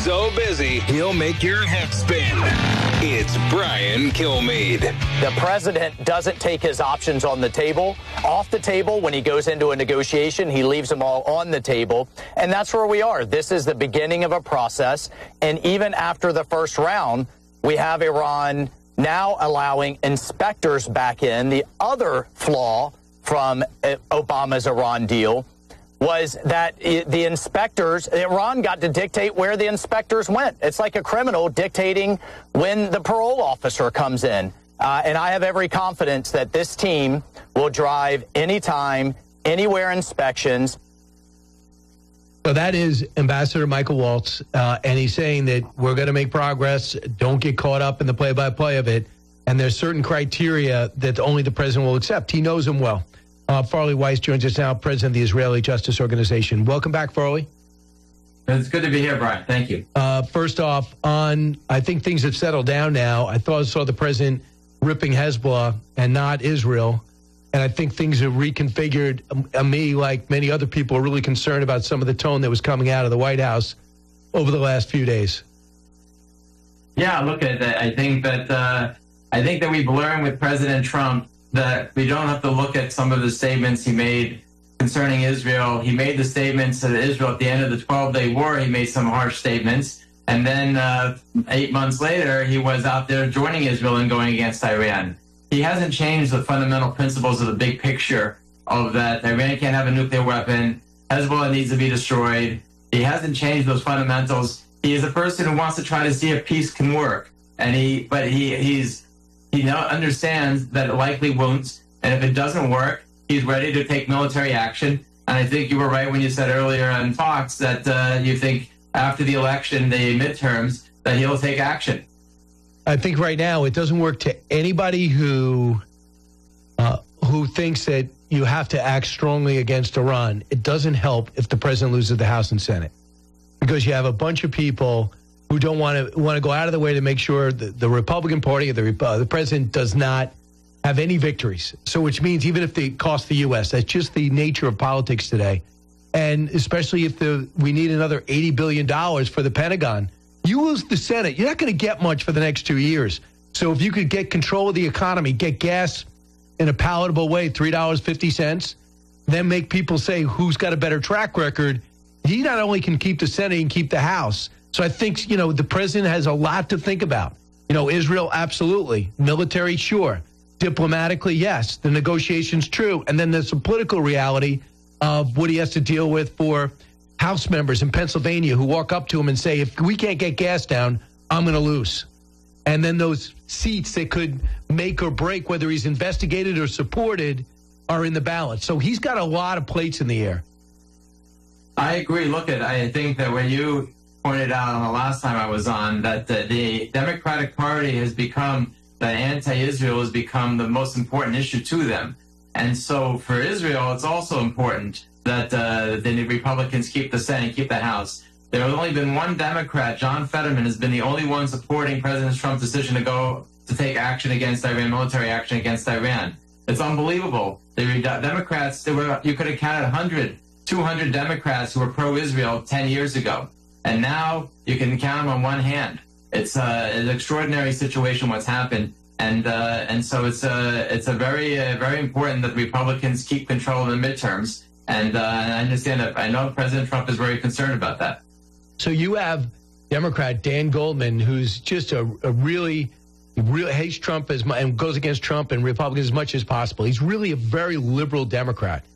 so busy, he'll make your head spin. It's Brian Kilmeade. The president doesn't take his options off the table when he goes into a negotiation. He leaves them all on the table. And that's where we are. This is the beginning of a process. And even after the first round, we have Iran now allowing inspectors back in. The other flaw from Obama's Iran deal was that the inspectors, Iran got to dictate where the inspectors went. It's like a criminal dictating when the parole officer comes in. And I have every confidence that this team will drive anytime, anywhere inspections. So that is Ambassador Michael Waltz, and he's saying that we're going to make progress. Don't get caught up in the play-by-play of it. And there's certain criteria that only the president will accept. He knows them well. Farley Weiss joins us now, president of the Israeli Justice Organization. Welcome back, Farley. It's good to be here, Brian. Thank you. First off, I think things have settled down now. I saw the president ripping Hezbollah and not Israel. And I think things have reconfigured. Me, like many other people, are really concerned about some of the tone that was coming out of the White House over the last few days. Yeah, look at that. I think that we've learned with President Trump that we don't have to look at some of the statements he made concerning Israel. He made the statements that Israel at the end of the 12-day war, he made some harsh statements. And then 8 months later, he was out there joining Israel and going against Iran. He hasn't changed the fundamental principles of the big picture of that Iran can't have a nuclear weapon, Hezbollah needs to be destroyed. He hasn't changed those fundamentals. He is a person who wants to try to see if peace can work. And he now understands that it likely won't. And if it doesn't work, he's ready to take military action. And I think you were right when you said earlier on Fox that you think after the election, the midterms, that he'll take action. I think right now it doesn't work to anybody who thinks that you have to act strongly against Iran. It doesn't help if the president loses the House and Senate, because you have a bunch of people who don't want to go out of the way to make sure that the Republican Party or the president does not have any victories. So which means even if they cost the U.S., that's just the nature of politics today. And especially if we need another $80 billion for the Pentagon. You lose the Senate, you're not going to get much for the next 2 years. So if you could get control of the economy, get gas in a palatable way, $3.50, then make people say who's got a better track record, he not only can keep the Senate and keep the House. So I think, the president has a lot to think about. Israel, absolutely. Military, sure. Diplomatically, yes. The negotiations, true. And then there's some political reality of what he has to deal with for House members in Pennsylvania who walk up to him and say, if we can't get gas down, I'm going to lose. And then those seats that could make or break whether he's investigated or supported are in the balance. So he's got a lot of plates in the air. I agree. I think that when you pointed out on the last time I was on that the Democratic Party has become, that anti-Israel has become the most important issue to them. And so for Israel, it's also important that the Republicans keep the Senate, keep the House. There has only been one Democrat, John Fetterman, has been the only one supporting President Trump's decision to take action against Iran, military action against Iran. It's unbelievable. The Democrats, you could have counted 100, 200 Democrats who were pro-Israel 10 years ago. And now you can count them on one hand. It's an extraordinary situation what's happened. And so it's a very, very important that the Republicans keep control of the midterms. And I understand that. I know President Trump is very concerned about that. So you have Democrat Dan Goldman, who's just a really hates Trump and goes against Trump and Republicans as much as possible. He's really a very liberal Democrat.